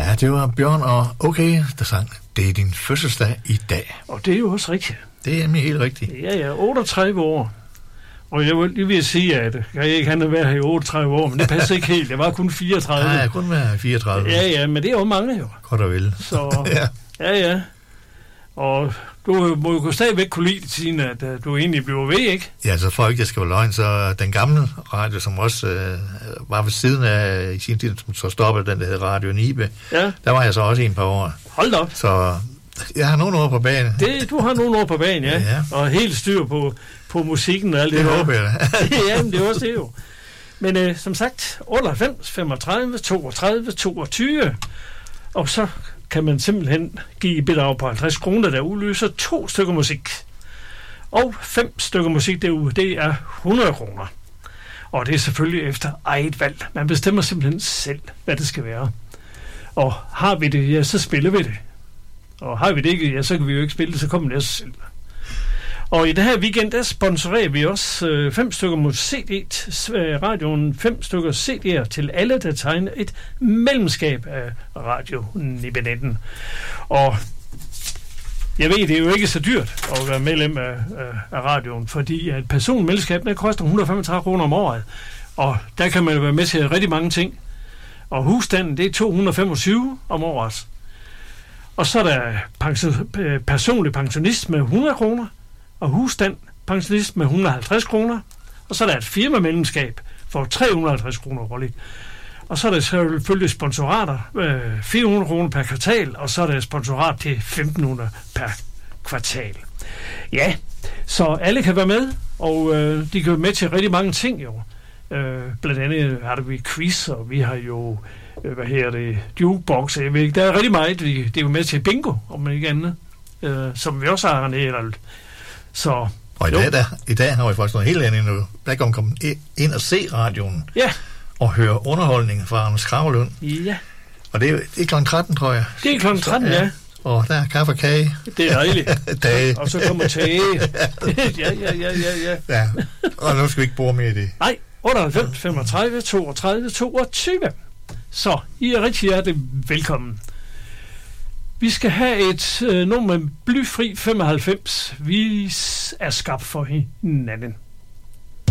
Ja, det var Bjørn og Okay, der sang, det er din fødselsdag i dag. Og det er jo også rigtigt. Det er nemlig helt rigtigt. Ja, 38 år. Og jeg vil sige, at jeg kan ikke være her i 38 år, men det passer ikke helt. Jeg var kun 34. Nej, jeg kun være 34. Ja, men det er jo mange jo. Godt og vel. Så, ja. Og du må jo stadigvæk kunne lide tiden, at du egentlig bliver ved, ikke? Ja, så for ikke, det skal være løgn, så den gamle radio, som også var ved siden af i sin tid, som så stoppede den, der hed Radio Nibe, der var jeg så også i et par år. Hold op. Så jeg har nogle år på banen. Du har nogle år på banen, ja. Og helt styr på musikken og alt det. Det håber jeg da. Ja, men det er også det jo. Men som sagt, 98, 35, 32, 22, og så kan man simpelthen give et bidrag på 50 kroner, der udløser 2 stykker musik. Og 5 stykker musik derude, det er 100 kroner. Og det er selvfølgelig efter eget valg. Man bestemmer simpelthen selv, hvad det skal være. Og har vi det, ja, så spiller vi det. Og har vi det ikke, ja, så kan vi jo ikke spille det, så kommer det af sig selv. Og i det her weekend, der sponsorerer vi også 5 stykker CD, radioen 5 stykker CD'er til alle, der tegner et medlemskab af Radio Nibenetten. Og jeg ved, det er jo ikke så dyrt at være medlem af radioen, fordi at personmedlemskab, der koster 135 kroner om året. Og der kan man jo være med til rigtig mange ting. Og husstanden, det er 225 om året. Og så er der personlig pensionist med 100 kroner. Og husstand, pensionist med 150 kroner, og så er der et firmamedlemskab for 350 kroner årligt. Og så er der selvfølgelig sponsorater, 400 kroner per kvartal, og så er der sponsorat til 1.500 per kvartal. Ja, så alle kan være med, og de kan være med til rigtig mange ting jo. Blandt andet har vi quiz, og vi har jo, jukebox, jeg ved ikke, der er rigtig meget, det er jo med til bingo, om man ikke andet, som vi også har hernede. Så, og i dag har vi faktisk noget helt andet endnu. Der kan man komme ind og se radioen. Ja. Og høre underholdning fra Anders Kragelund. Ja. Og det er kl. 13, tror jeg. Det er kl. 13, ja. Og der er kaffe og kage. Det er dejligt. Dage. Og så kommer tage. Ja. Og nu skal vi ikke bore mere i det. Nej, 98, 35, 32, 22. Så I er rigtig hjertelig velkommen. Vi skal have et nummer med blyfri 95. Vi er skabt for hinanden.